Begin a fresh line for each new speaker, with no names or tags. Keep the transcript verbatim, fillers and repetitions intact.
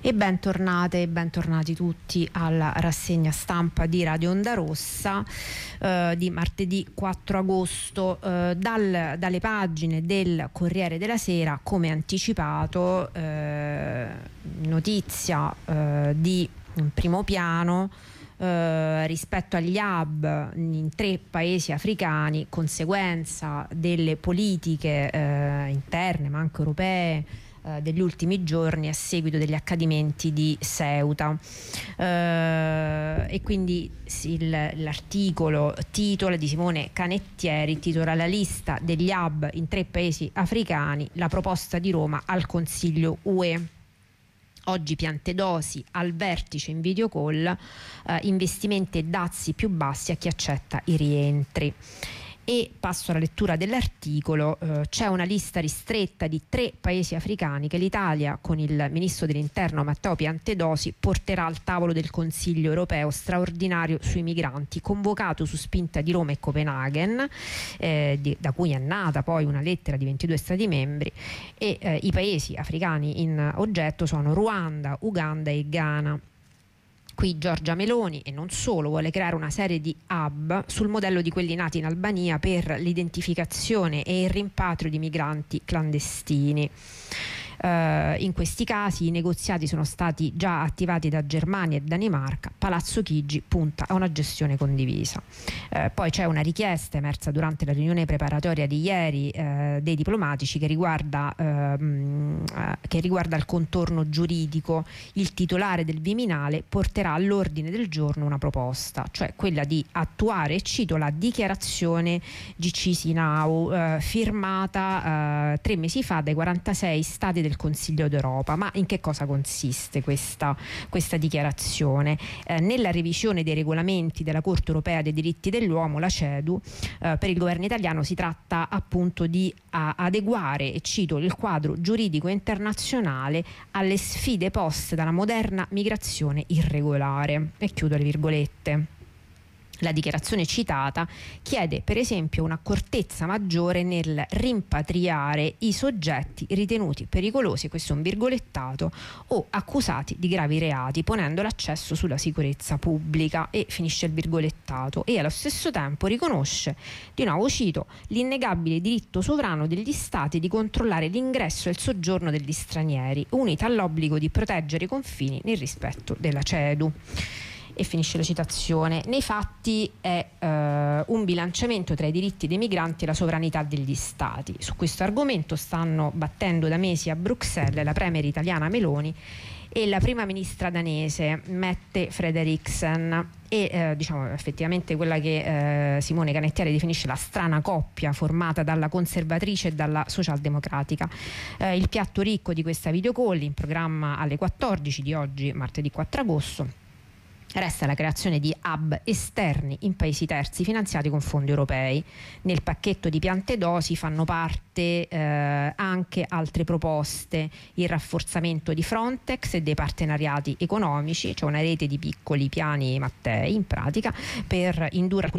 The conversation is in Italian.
E bentornate e bentornati tutti alla rassegna stampa di Radio Onda Rossa eh, di martedì quattro agosto. Eh, dal, dalle pagine del Corriere della Sera, come anticipato, eh, notizia eh, di primo piano eh, rispetto agli hub in tre paesi africani, conseguenza delle politiche eh, interne ma anche europee degli ultimi giorni a seguito degli accadimenti di Ceuta. Eh, e quindi il, l'articolo titola di Simone Canettieri titola "La lista degli hub in tre paesi africani, la proposta di Roma al Consiglio U E". Oggi Piantedosi al vertice in video call, eh, investimenti e dazi più bassi a chi accetta i rientri. E passo alla lettura dell'articolo. Eh, c'è una lista ristretta di tre paesi africani che l'Italia, con il ministro dell'Interno Matteo Piantedosi, porterà al tavolo del Consiglio europeo straordinario sui migranti, convocato su spinta di Roma e Copenaghen, eh, di, da cui è nata poi una lettera di ventidue Stati membri. E eh, i paesi africani in oggetto sono Ruanda, Uganda e Ghana. Qui Giorgia Meloni, e non solo, vuole creare una serie di hub sul modello di quelli nati in Albania per l'identificazione e il rimpatrio di migranti clandestini. Uh, in questi casi i negoziati sono stati già attivati da Germania e Danimarca. Palazzo Chigi punta a una gestione condivisa. Uh, poi c'è una richiesta emersa durante la riunione preparatoria di ieri uh, dei diplomatici che riguarda, uh, uh, che riguarda il contorno giuridico. Il titolare del Viminale porterà all'ordine del giorno una proposta, cioè quella di attuare, e cito, la dichiarazione di Chisinau uh, firmata uh, tre mesi fa dai quarantasei stati del Consiglio d'Europa. Ma in che cosa consiste questa, questa dichiarazione? Eh, nella revisione dei regolamenti della Corte Europea dei Diritti dell'Uomo, la CEDU, eh, per il governo italiano si tratta appunto di a, adeguare, e cito, il quadro giuridico internazionale alle sfide poste dalla moderna migrazione irregolare. E chiudo le virgolette. La dichiarazione citata chiede per esempio un'accortezza maggiore nel rimpatriare i soggetti ritenuti pericolosi, questo è un virgolettato, o accusati di gravi reati, ponendo l'accesso sulla sicurezza pubblica, e finisce il virgolettato, e allo stesso tempo riconosce, di nuovo cito, l'innegabile diritto sovrano degli stati di controllare l'ingresso e il soggiorno degli stranieri, unita all'obbligo di proteggere i confini nel rispetto della CEDU. E finisce la citazione. Nei fatti è eh, un bilanciamento tra i diritti dei migranti e la sovranità degli stati. Su questo argomento stanno battendo da mesi a Bruxelles la premier italiana Meloni e la prima ministra danese Mette Frederiksen, e eh, diciamo effettivamente quella che eh, Simone Canettieri definisce la strana coppia formata dalla conservatrice e dalla socialdemocratica. Eh, il piatto ricco di questa videocall, in programma alle quattordici di oggi, martedì quattro agosto, resta la creazione di hub esterni in paesi terzi finanziati con fondi europei. Nel pacchetto di Piantedosi fanno parte eh, anche altre proposte: il rafforzamento di Frontex e dei partenariati economici, cioè una rete di piccoli piani Mattei in pratica per indurre